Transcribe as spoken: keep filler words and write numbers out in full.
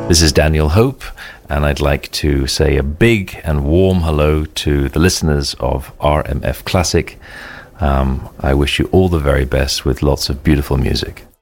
This is Daniel Hope, and I'd like to say a big and warm hello to the listeners of R M F Classic. Um, I wish you all the very best with lots of beautiful music.